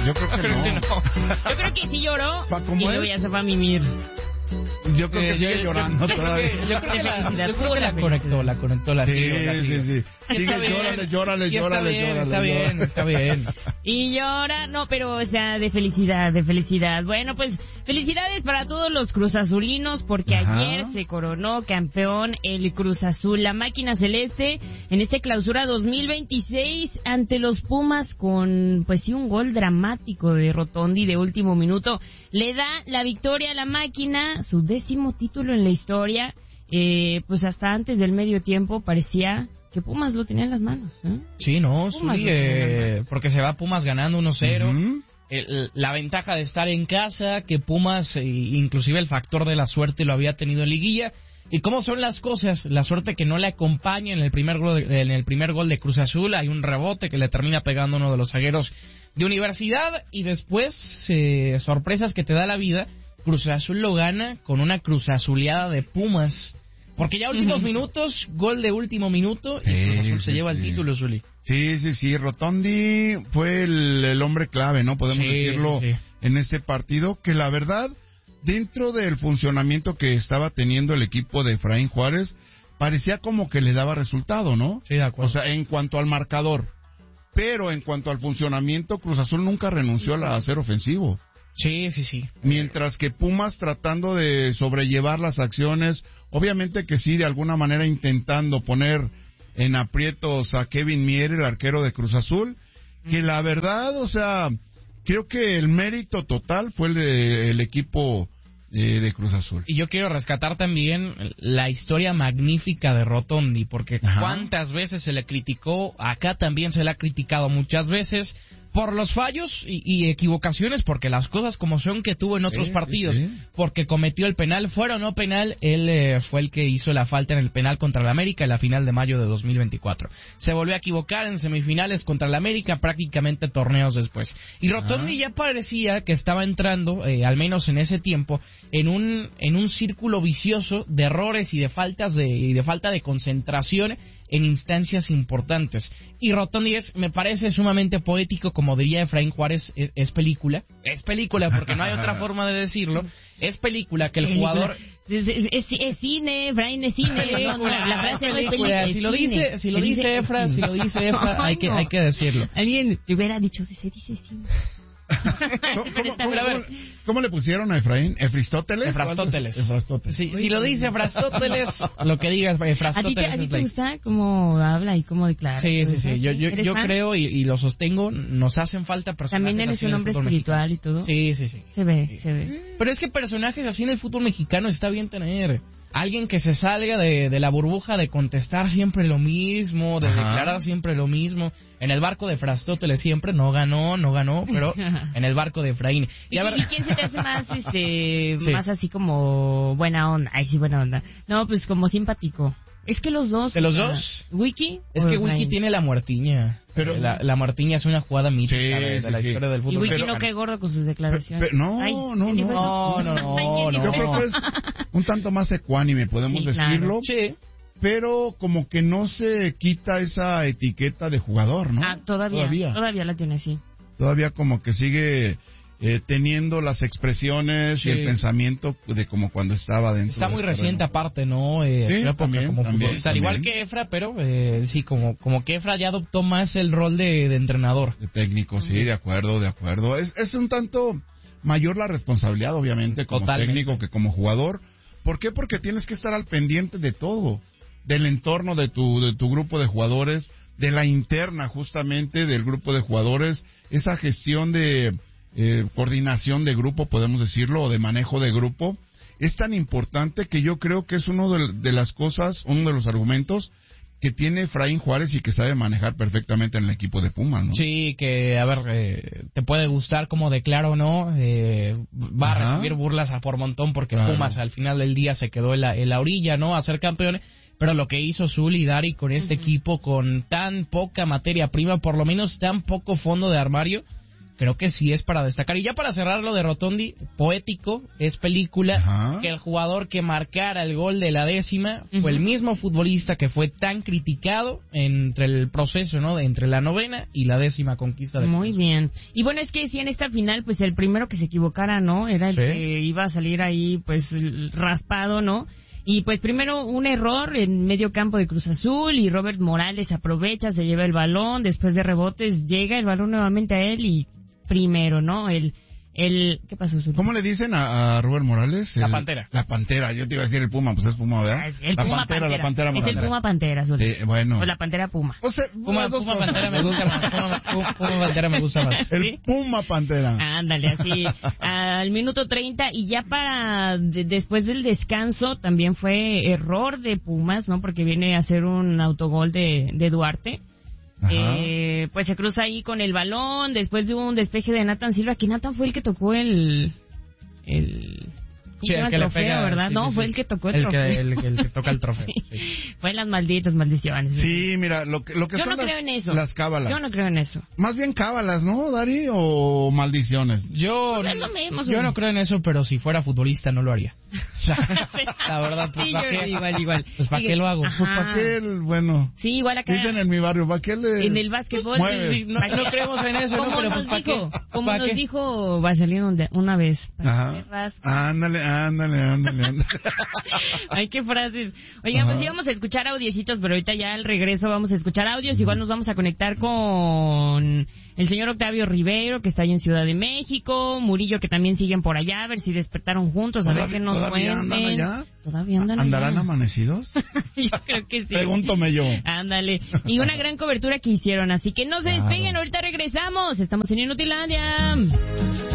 Yo creo que no. Yo creo que sí lloró y ¿Cómo luego es? ya se va a mimir. Yo creo que sigue llorando todavía. Yo creo que la conectó, la siguió. Sí. Sigue, llórale. Está bien. Y llora, no, pero, o sea, de felicidad. Bueno, pues, felicidades para todos los cruzazulinos, porque ayer se coronó campeón el Cruz Azul, la máquina celeste, en esta clausura 2026, ante los Pumas, con, pues sí, un gol dramático de Rotondi de último minuto. Le da la victoria a la máquina, su 10º título en la historia. Pues hasta antes del medio tiempo parecía que Pumas lo tenía en las manos, ¿eh? Sí, no, Pumas porque se va Pumas ganando 1-0. Uh-huh. La ventaja de estar en casa, que Pumas, inclusive el factor de la suerte lo había tenido en liguilla. ¿Y cómo son las cosas? La suerte que no le acompaña en el primer gol de Cruz Azul. Hay un rebote que le termina pegando uno de los zagueros de Universidad. Y después, sorpresas que te da la vida. Cruz Azul lo gana con una cruzazuleada de Pumas. Porque ya últimos minutos, gol de último minuto, y Cruz Azul se lleva el título, Zuli. Sí. Rotondi fue el hombre clave, ¿no? Podemos decirlo en este partido, que la verdad, dentro del funcionamiento que estaba teniendo el equipo de Efraín Juárez, parecía como que le daba resultado, ¿no? Sí, de acuerdo. O sea, en cuanto al marcador. Pero en cuanto al funcionamiento, Cruz Azul nunca renunció a ser ofensivo. Sí. Mientras que Pumas tratando de sobrellevar las acciones, obviamente que sí, de alguna manera intentando poner en aprietos a Kevin Mier, el arquero de Cruz Azul, que la verdad, o sea, creo que el mérito total fue el equipo de Cruz Azul. Y yo quiero rescatar también la historia magnífica de Rotondi, porque cuántas veces se le criticó, acá también se le ha criticado muchas veces por los fallos y equivocaciones, porque las cosas como son que tuvo en otros partidos, porque cometió el penal, fuera o no penal, él fue el que hizo la falta en el penal contra el América en la final de mayo de 2024. Se volvió a equivocar en semifinales contra el América, prácticamente torneos después. Y Rotondi ya parecía que estaba entrando, al menos en ese tiempo, en un círculo vicioso de errores y de falta de concentración en instancias importantes. Y Rotondi me parece sumamente poético, como diría Efraín Juárez, es película porque no hay otra forma de decirlo, es película que el jugador... Es cine, Efraín, es cine. La frase no es película. Si lo dice Efra, hay que decirlo. Alguien te hubiera dicho, se dice cine. ¿Cómo le pusieron a Efraín? ¿Efristóteles? Efrastóteles. Si lo dice Efrastóteles, lo que diga Efrastóteles. ¿A ti te gusta cómo habla y cómo declara? Sí. Yo creo y lo sostengo, nos hacen falta personajes. También eres un hombre espiritual mexicano. y todo. Sí. Se ve. Pero es que personajes así en el fútbol mexicano está bien tener. Alguien que se salga de la burbuja de contestar siempre lo mismo, de declarar siempre lo mismo. En el barco de Frastóteles siempre no ganó, pero en el barco de Efraín. ¿Y quién se te hace más, más así como buena onda? Ay, sí, buena onda. No, pues como simpático. Es que los dos... ¿De los dos? ¿Wiki? Es que Wiki tiene la muertiña. Pero la muertiña es una jugada mítica de la historia del fútbol. Y Wiki no cae gordo con sus declaraciones. No. Yo creo que es un tanto más ecuánime, podemos decirlo. Claro. Sí. Pero como que no se quita esa etiqueta de jugador, ¿no? Todavía la tiene así. Todavía como que sigue teniendo las expresiones y el pensamiento de como cuando estaba dentro. Está muy reciente aparte, ¿no? También, al igual que Efra, pero sí, como que Efra ya adoptó más el rol de entrenador. De técnico, sí, de acuerdo. Es un tanto mayor la responsabilidad, obviamente, como técnico que como jugador. ¿Por qué? Porque tienes que estar al pendiente de todo, del entorno de tu grupo de jugadores, de la interna justamente del grupo de jugadores, esa gestión de coordinación de grupo, podemos decirlo, o de manejo de grupo, es tan importante que yo creo que es uno de las cosas, uno de los argumentos que tiene Efraín Juárez y que sabe manejar perfectamente en el equipo de Pumas, ¿no? Sí, que, a ver, te puede gustar como declara o no, va a recibir burlas a por montón porque Pumas al final del día se quedó en la orilla, ¿no?, a ser campeón, pero lo que hizo Zuli y Dari con este equipo, con tan poca materia prima, por lo menos tan poco fondo de armario, creo que sí es para destacar. Y ya para cerrar lo de Rotondi, poético, es película, que el jugador que marcara el gol de la 10ª fue el mismo futbolista que fue tan criticado entre el proceso, ¿no? Entre la 9ª y la 10ª conquista. Muy bien. Y bueno, es que sí, en esta final, pues el primero que se equivocara, ¿no? Era el que iba a salir ahí, pues, raspado, ¿no? Y pues primero un error en medio campo de Cruz Azul y Robert Morales aprovecha, se lleva el balón, después de rebotes llega el balón nuevamente a él y primero, ¿no? ¿Qué pasó, Zuli? ¿Cómo le dicen a Robert Morales? La Pantera. La Pantera, yo te iba a decir el Puma, pues es Puma, ¿verdad? El la Puma Pantera. La Pantera es el Puma Pantera, Zuli. Bueno. O la Pantera Puma. O sea, Puma Pantera me gusta más. Puma Pantera me gusta más. El Puma Pantera. Ándale, así, al minuto 30 y ya después del descanso también fue error de Pumas, ¿no? Porque viene a hacer un autogol de Duarte. Pues se cruza ahí con el balón después de un despeje de Nathan Silva, que Nathan fue el que tocó el Sí, el que trofeo, le pega, ¿verdad? Sí, no, sí, fue sí. el que tocó el trofeo. El que toca el trofeo. Sí. Fue las malditas maldiciones. Sí, mira, lo que yo son no creo en eso. Las cábalas. Yo no creo en eso. Más bien cábalas, ¿no, Dari? ¿O maldiciones? Yo no creo en eso, pero si fuera futbolista no lo haría. La verdad, pues sí, ¿para qué? Igual. Pues ¿para qué lo hago? Pues ¿para qué bueno? Sí, igual acá. Dicen en mi barrio, ¿para qué En el básquetbol. Sí, no creemos en eso, ¿no? Pero pues ¿para qué? Como nos dijo Vaselino una vez. Ajá. Ándale. Ay, qué frases. Oigan, pues íbamos a escuchar audiecitos, pero ahorita ya al regreso vamos a escuchar audios. Igual nos vamos a conectar con el señor Octavio Ribeiro, que está ahí en Ciudad de México, Murillo, que también siguen por allá, a ver si despertaron juntos, a ver qué nos cuenten. ¿Andan allá? ¿Todavía andan ¿Andarán allá? ¿Amanecidos? Yo creo que sí. Pregúntame yo. Ándale. Y una gran cobertura que hicieron, así que no se despeguen, ahorita regresamos. Estamos en Inutilandia.